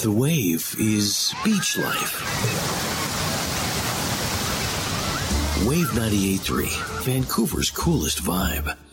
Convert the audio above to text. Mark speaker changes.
Speaker 1: The Wave is beach life. Wave 98.3, Vancouver's coolest vibe.